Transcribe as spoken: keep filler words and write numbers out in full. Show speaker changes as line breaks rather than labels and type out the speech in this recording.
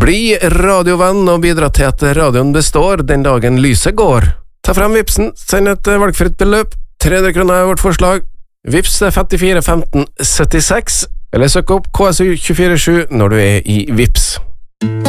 Bli radiovenn og bidra til at radioen består den dagen lyset går. Ta frem vipsen, send et valgfritt beløp, tre hundre kroner er vårt forslag. Vips er femtifire femten syttiseks, eller søk opp K S U to fire sju når du er i Vips.